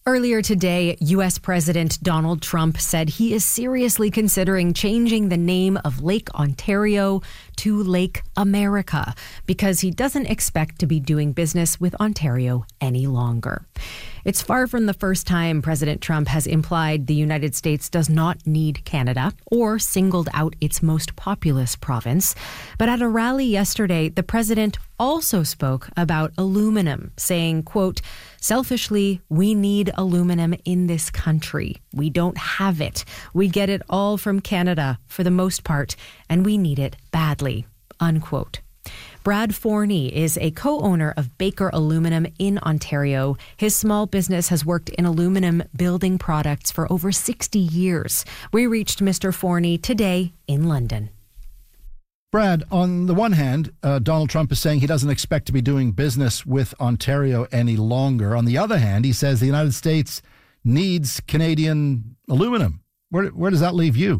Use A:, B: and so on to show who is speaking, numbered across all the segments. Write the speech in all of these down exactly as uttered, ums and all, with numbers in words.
A: Earlier today, U S President Donald Trump said he is seriously considering changing the name of Lake Ontario to Lake America because he doesn't expect to be doing business with Ontario any longer. It's far from the first time President Trump has implied the United States does not need Canada or singled out its most populous province. But at a rally yesterday, the president also spoke about aluminum, saying, quote, "Selfishly, we need aluminum in this country. We don't have it. We get it all from Canada for the most part, and we need it badly," unquote. Brad Forney is a co-owner of Baker Aluminum in Ontario. His small business has worked in aluminum building products for over sixty years. We reached Mister Forney today in London.
B: Brad, on the one hand, uh, Donald Trump is saying he doesn't expect to be doing business with Ontario any longer. On the other hand, he says the United States needs Canadian aluminum. Where, where does that leave you?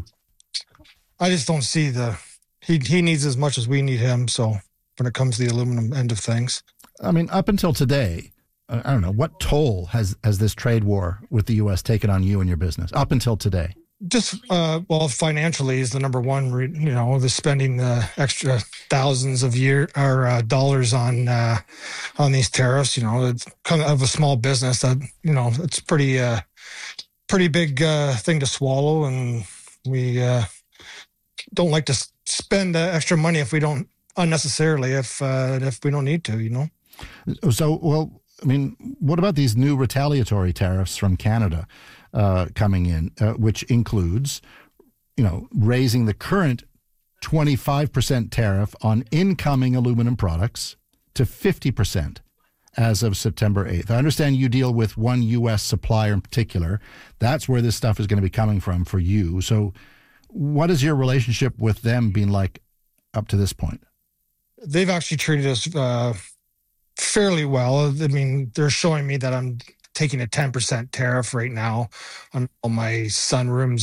C: I just don't see the... He, he needs as much as we need him, so... when it comes to the aluminum end of things.
B: I mean, up until today, uh, I don't know, what toll has, has this trade war with the U S taken on you and your business up until today?
C: Just, uh, well, financially is the number one, re- you know, the spending the extra thousands of year or uh, dollars on uh, on these tariffs, you know, it's kind of a small business that, you know, it's pretty, uh, pretty big uh, thing to swallow. And we uh, don't like to spend uh, extra money if we don't, unnecessarily if uh, if we don't need to, you know.
B: So, well, I mean, what about these new retaliatory tariffs from Canada uh, coming in, uh, which includes, you know, raising the current twenty-five percent tariff on incoming aluminum products to fifty percent as of September eighth. I understand you deal with one U S supplier in particular. That's where this stuff is going to be coming from for you. So what has your relationship with them been like up to this point?
C: They've actually treated us uh, fairly well. I mean, they're showing me that I'm taking a ten percent tariff right now on all my sunrooms